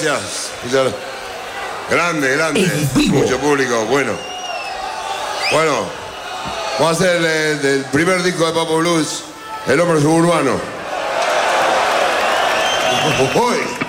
gracias. Grande, grande. Mucho público, bueno. Bueno, vamos a hacer del primer disco de Papo Blues, El Hombre Suburbano. ¡Uy!